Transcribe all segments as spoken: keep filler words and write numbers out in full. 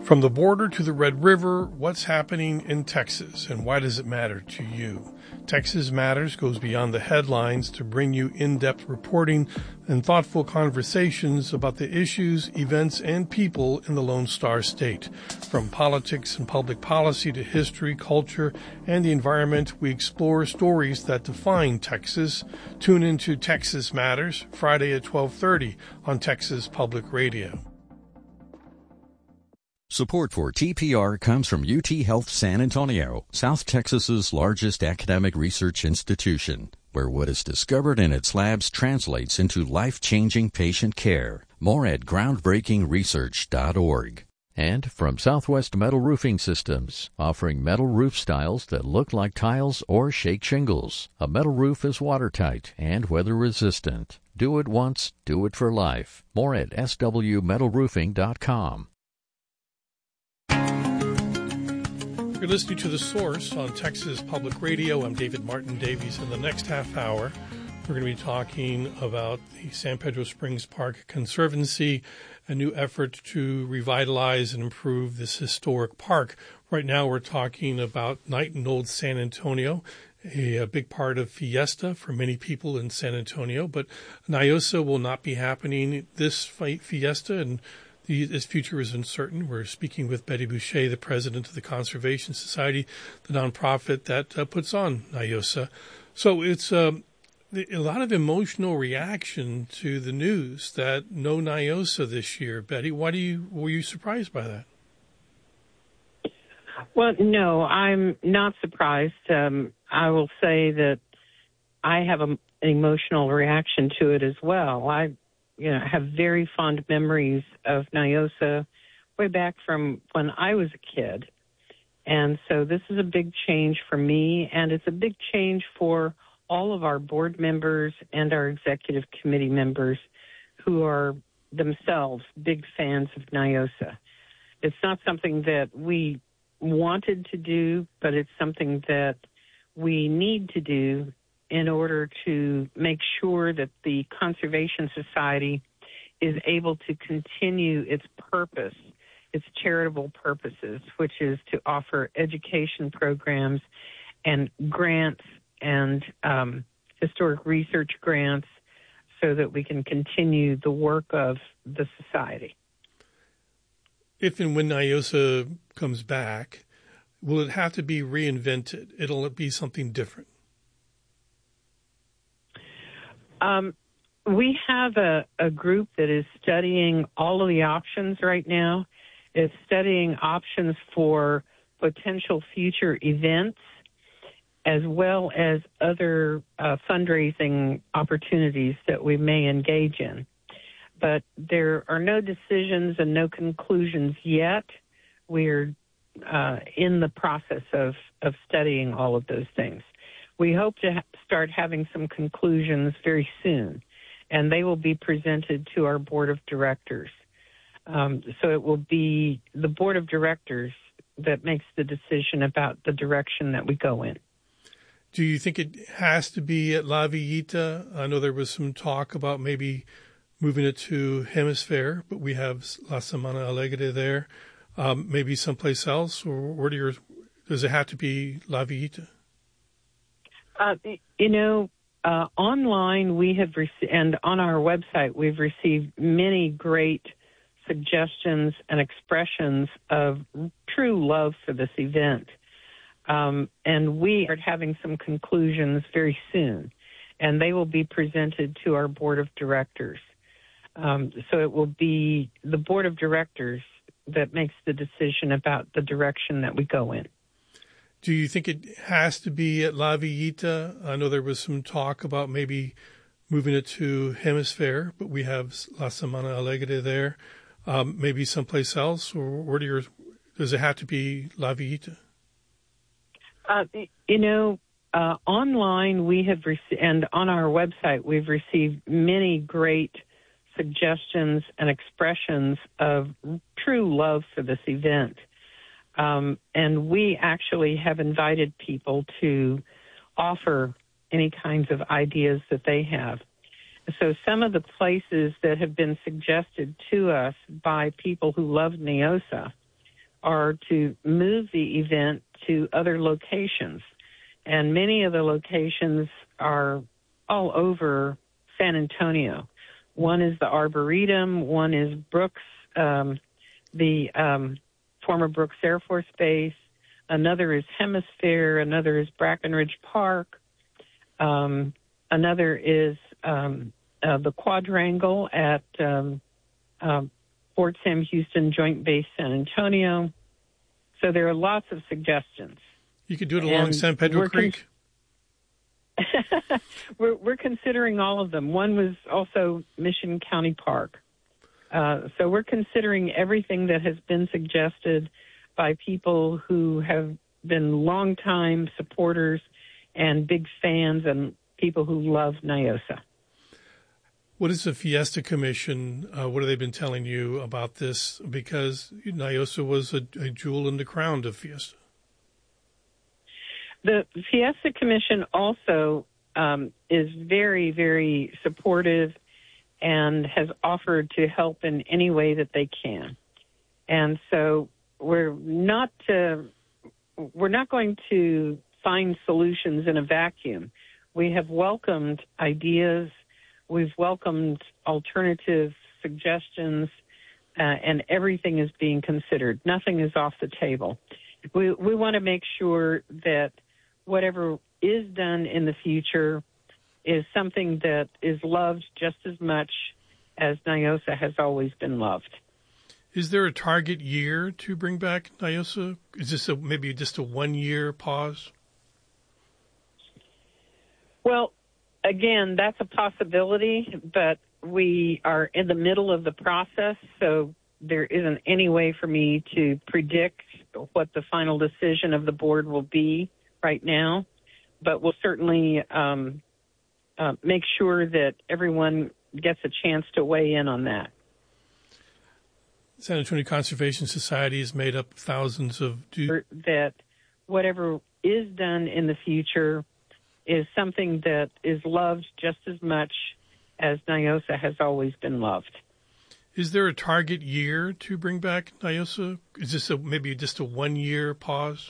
From the border to the Red River, what's happening in Texas and why does it matter to you? Texas Matters goes beyond the headlines to bring you in-depth reporting and thoughtful conversations about the issues, events, and people in the Lone Star State. From politics and public policy to history, culture, and the environment, we explore stories that define Texas. Tune into Texas Matters, Friday at twelve thirty on Texas Public Radio. Support for T P R comes from U T Health San Antonio, South Texas's largest academic research institution, where what is discovered in its labs translates into life-changing patient care. More at groundbreaking research dot org. And from Southwest Metal Roofing Systems, offering metal roof styles that look like tiles or shake shingles. A metal roof is watertight and weather-resistant. Do it once, do it for life. More at S W metal roofing dot com. You're listening to The Source on Texas Public Radio. I'm David Martin Davies. In the next half hour, we're going to be talking about the San Pedro Springs Park Conservancy, a new effort to revitalize and improve this historic park. Right now, we're talking about Night in Old San Antonio, a, a big part of Fiesta for many people in San Antonio. But NIOSA will not be happening this Fiesta, and The, its future is uncertain. We're speaking with Betty Boucher, the president of the Conservation Society, the nonprofit that uh, puts on NIOSA. So it's um, a lot of emotional reaction to the news that no NIOSA this year. Betty, why do you were you surprised by that? Well, no, I'm not surprised. Um, I will say that I have a, an emotional reaction to it as well. I You know, I have very fond memories of NIOSA way back from when I was a kid. And so this is a big change for me, and it's a big change for all of our board members and our executive committee members who are themselves big fans of NIOSA. It's not something that we wanted to do, but it's something that we need to do in order to make sure that the Conservation Society is able to continue its purpose, its charitable purposes, which is to offer education programs and grants and um, historic research grants so that we can continue the work of the society. If and when NIOSA comes back, will it have to be reinvented? It'll be something different? Um, we have a, a group that is studying all of the options right now. It's studying options for potential future events as well as other uh, fundraising opportunities that we may engage in. But there are no decisions and no conclusions yet. We're uh, in the process of, of studying all of those things. We hope to ha- start having some conclusions very soon, and they will be presented to our board of directors. Um, so it will be the board of directors that makes the decision about the direction that we go in. Do you think it has to be at La Villita? I know there was some talk about maybe moving it to Hemisphere, but we have La Semana Alegre there. Um, maybe someplace else, or where do your, does it have to be La Villita? Uh, you know, uh, online we have received, and on our website, we've received many great suggestions and expressions of true love for this event. Um, and we are having some conclusions very soon, and they will be presented to our board of directors. Um, so it will be the board of directors that makes the decision about the direction that we go in. Do you think it has to be at La Villita? I know there was some talk about maybe moving it to Hemisphere, but we have La Semana Alegre there. Um, maybe someplace else, or where do your, does it have to be La Villita? Uh, you know, uh, online we have received, and on our website, we've received many great suggestions and expressions of true love for this event. Um, and we actually have invited people to offer any kinds of ideas that they have. So some of the places that have been suggested to us by people who love NIOSA are to move the event to other locations. And many of the locations are all over San Antonio. One is the Arboretum, one is Brooks, um, the um, former Brooks Air Force Base, another is Hemisphere, another is Brackenridge Park, um, another is um, uh, the Quadrangle at um, uh, Fort Sam Houston Joint Base San Antonio. So there are lots of suggestions. You could do it along and San Pedro Creek. Con- we're, we're considering all of them. One was also Mission County Park. Uh, so we're considering everything that has been suggested by people who have been longtime supporters and big fans and people who love NIOSA. What is the Fiesta Commission? Uh, what have they been telling you about this? Because NIOSA was a, a jewel in the crown of Fiesta. The Fiesta Commission also um, is very, very supportive and has offered to help in any way that they can. And so we're not uh, we're not going to find solutions in a vacuum. We have welcomed ideas. We've welcomed alternative suggestions, uh, and everything is being considered. Nothing is off the table. We, we want to make sure that whatever is done in the future is something that is loved just as much as NIOSA has always been loved. Is there a target year to bring back NIOSA? Is this a, maybe just a one-year pause? Well, again, that's a possibility, but we are in the middle of the process, so there isn't any way for me to predict what the final decision of the board will be right now. But we'll certainly um, uh, make sure that everyone gets a chance to weigh in on that. San Antonio Conservation Society is made up of thousands of... Du- that whatever is done in the future is something that is loved just as much as NIOSA has always been loved. Is there a target year to bring back NIOSA? Is this a, maybe just a one-year pause?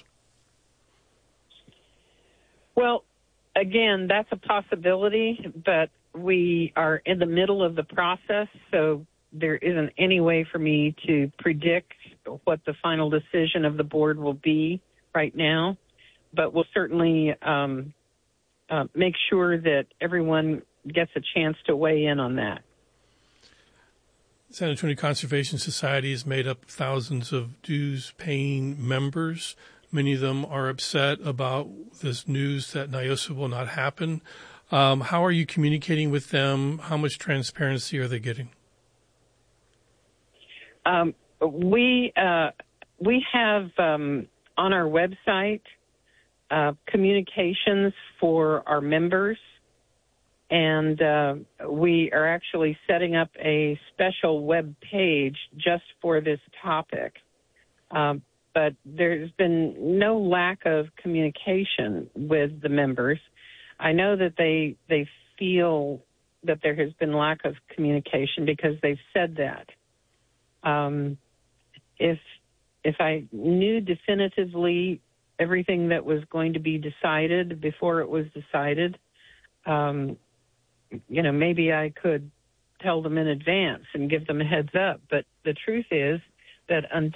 Well, again, that's a possibility, but we are in the middle of the process, so there isn't any way for me to predict what the final decision of the board will be right now. But we'll certainly um, uh, make sure that everyone gets a chance to weigh in on that. San Antonio Conservation Society is made up of thousands of dues-paying members. Many of them are upset about this news that NIOSA will not happen. Um, how are you communicating with them? How much transparency are they getting? Um, we uh, we have um, on our website uh, communications for our members, and uh, we are actually setting up a special web page just for this topic. Um, but there's been no lack of communication with the members. I know that they they feel that there has been lack of communication because they've said that. Um, if if I knew definitively everything that was going to be decided before it was decided, um, you know, maybe I could tell them in advance and give them a heads up. But the truth is that